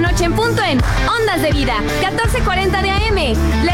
noche en punto en Ondas de Vida, 14:40 de AM.